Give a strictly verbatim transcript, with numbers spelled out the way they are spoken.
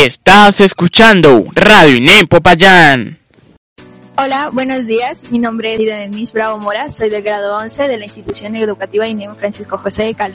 Estás escuchando Radio INEM Popayán. Hola, buenos días. Mi nombre es Denise Bravo Mora. Soy del grado once de la institución educativa INEM Francisco José de Calvo.